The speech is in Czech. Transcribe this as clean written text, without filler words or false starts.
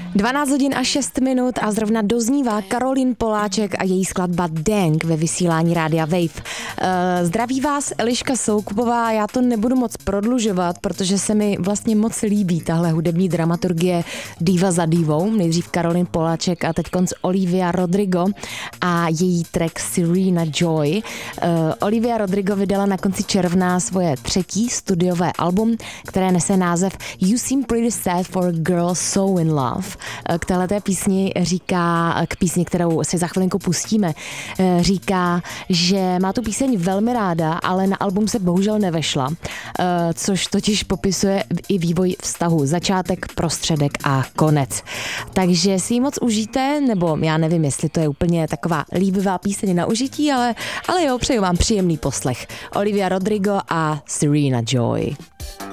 12 hodin a 6 minut a zrovna doznívá Karolín Poláček a její skladba Dank ve vysílání Rádia Wave. Zdraví vás Eliška Soukupová, já to nebudu moc prodlužovat, protože se mi vlastně moc líbí tahle hudební dramaturgie diva za divou. Nejdřív Karolín Poláček a teď konc Olivia Rodrigo a její track Serena Joy. Olivia Rodrigo vydala na konci června svoje třetí studiové album, které nese název You Seem Pretty Sad for a Girl So in Love. K téhleté písni říká, k písni, kterou si za chvilinku pustíme, říká, že má tu píseň velmi ráda, ale na album se bohužel nevešla, což totiž popisuje i vývoj vztahu, začátek, prostředek a konec. Takže si ji moc užijte, nebo já nevím, jestli to je úplně taková líbivá píseň na užití, ale jo, přeju vám příjemný poslech. Olivia Rodrigo a Serena Joy.